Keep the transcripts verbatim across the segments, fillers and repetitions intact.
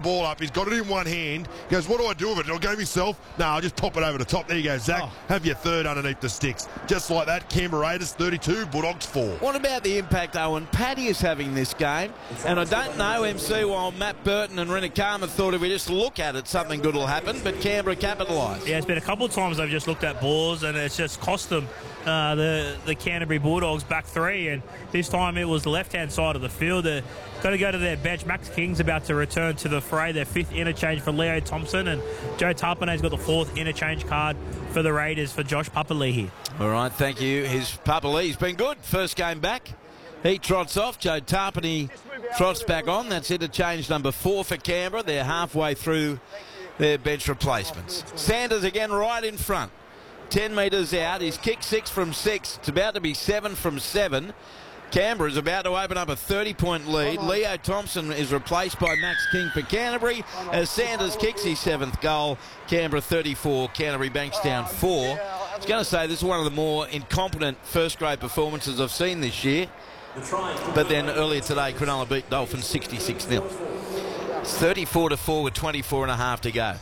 ball up. He's got it in one hand. He goes, what do I do with it? Do I go myself? No, I'll just pop it over the top. There you go, Zach. Oh. Have your third underneath the sticks. Just like that, Canberra Raiders thirty-two, Bulldogs four. What about the impact, Owen? Paddy is having this game, and I don't know, M C, while Matt Burton and Rinakama thought if we just look at it, something good will happen, but Canberra capitalised. Yeah, it's been a couple of times they've just looked at balls, and it's just cost them. Uh, the the Canterbury Bulldogs back three, and this time it was the left-hand side of the field. They're got to go to their bench. Max King's about to return to the fray, their fifth interchange for Leo Thompson, and Joe Tarpanay's got the fourth interchange card for the Raiders for Josh Papali'i. All right, thank you. His Papali'i's been good. First game back. He trots off. Joe Tarpanay trots back on. That's interchange number four for Canberra. They're halfway through their bench replacements. Sanders again right in front. ten metres out. He's kicked six from six. It's about to be seven from seven. Canberra is about to open up a thirty-point lead. Leo Thompson is replaced by Max King for Canterbury as Sanders kicks his seventh goal. Canberra thirty-four, Canterbury Bankstown four. I was going to say this is one of the more incompetent first-grade performances I've seen this year. But then earlier today, Cronulla beat Dolphins sixty-six nil. It's thirty-four to four with twenty-four and a half to go.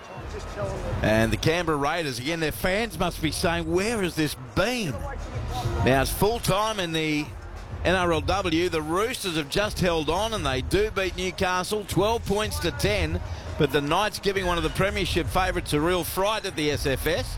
And the Canberra Raiders, again, their fans must be saying, where has this been? Now it's full time in the N R L W. The Roosters have just held on, and they do beat Newcastle twelve points to ten. But the Knights giving one of the premiership favourites a real fright at the S F S.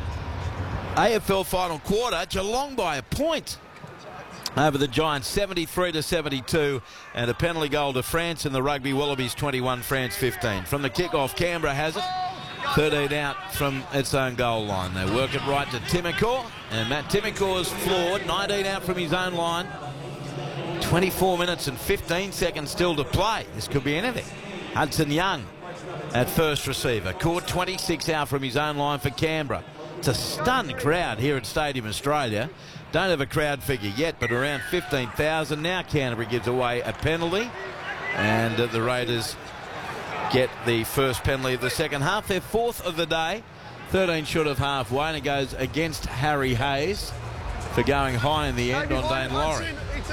A F L final quarter, Geelong by a point over the Giants, seventy-three to seventy-two, and a penalty goal to France in the Rugby Wallabies twenty-one, France fifteen. From the kick-off, Canberra has it. thirteen out from its own goal line. They work it right to Timokor, and Matt Timokor is floored. nineteen out from his own line. twenty-four minutes and fifteen seconds still to play. This could be anything. Hudson Young at first receiver. Caught twenty-six out from his own line for Canberra. It's a stunned crowd here at Stadium Australia. Don't have a crowd figure yet, but around fifteen thousand. Now Canterbury gives away a penalty, and uh, the Raiders get the first penalty of the second half. Their fourth of the day, thirteen short of halfway, and it goes against Harry Hayes for going high in the end on Dane Laurie.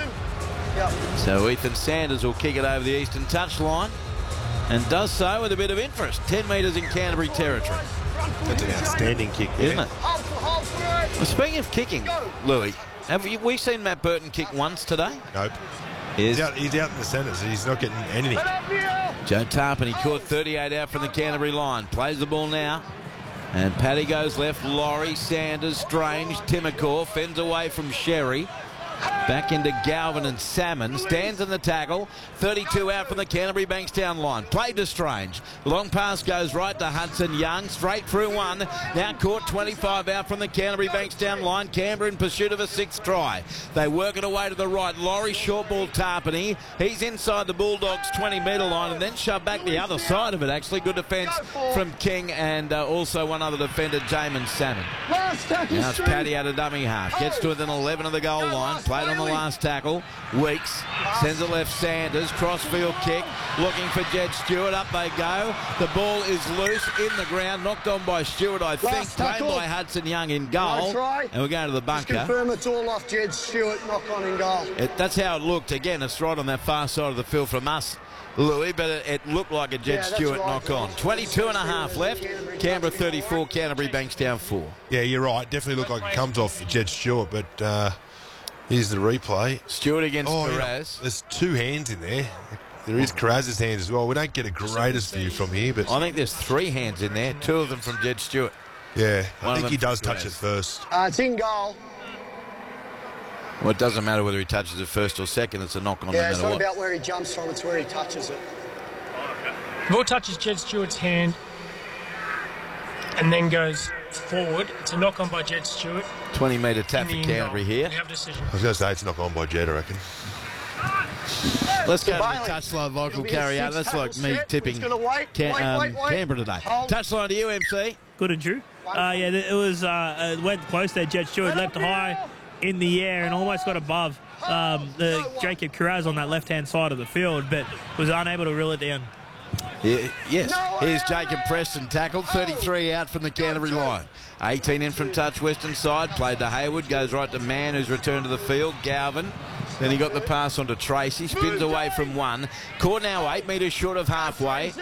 So Ethan Sanders will kick it over the eastern touchline, and does so with a bit of interest. ten metres in Canterbury territory. That's an outstanding kick, isn't it? Well, speaking of kicking, Louis, have we, we seen Matt Burton kick once today? Nope. Is he's, out, he's out in the centres. He's not getting anything. Joe Tarpanay caught thirty-eight out from the Canterbury line. Plays the ball now. And Paddy goes left. Laurie, Sanders, Strange, Timokor. Fends away from Sherry. Back into Galvin and Salmon. Stands in the tackle. thirty-two out from the Canterbury Bankstown line. Played to Strange. Long pass goes right to Hudson Young. Straight through one. Now caught twenty-five out from the Canterbury Bankstown line. Canberra in pursuit of a sixth try. They work it away to the right. Laurie short ball Tarpanay. He's inside the Bulldogs twenty metre line and then shoved back the other side of it actually. Good defence from King and uh, also one other defender, Jamin Salmon. Now it's Paddy out of dummy half. Gets to within eleven of the goal line. Played on the last tackle. Weeks sends it left. Sanders crossfield kick looking for Jed Stewart. Up they go. The ball is loose in the ground, knocked on by Stewart, I think, claimed by Hudson Young in goal, and we're going to the bunker. Just confirm it's all off Jed Stewart, knock on in goal. It, that's how it looked. Again, it's right on that far side of the field from us, Louis, but it, it looked like a Jed yeah, Stewart right, knock on. twenty-two and a half left. Canberra thirty-four, Canterbury Bankstown four. Yeah, you're right. Definitely looked like it comes off Jed Stewart, but uh, here's the replay. Stewart against oh, Perez. Yeah. There's two hands in there. There is Carraz's hand as well. We don't get a greatest view from here, but I think there's three hands in there, two of them from Jed Stewart. Yeah, I One think he does touch Perez. it first. Uh, it's in goal. Well, it doesn't matter whether he touches it first or second. It's a knock on Yeah, no it's matter not what. about where he jumps from, it's where he touches it. The ball touches Jed Stewart's hand and then goes forward. It's a knock on by Jed Stewart. twenty metre tap for Canterbury here. We have a decision. I was going to say it's knock on by Jed, I reckon. Let's go to the touchline vocal carry out. That's like me tipping Can um, Canberra today. Touchline to you, M C. Good and true. Uh, yeah, it was uh, it went close there. Jed Stewart left high in the air and almost got above um, the Jacob Carraz on that left-hand side of the field, but was unable to reel it down. Yeah, yes, here's Jacob Preston tackled, thirty-three out from the Canterbury line. eighteen in from touch, western side, played to Hayward, goes right to Mann, who's returned to the field, Galvin. Then he got the pass on to Tracy, spins away from one. Caught now eight metres short of halfway.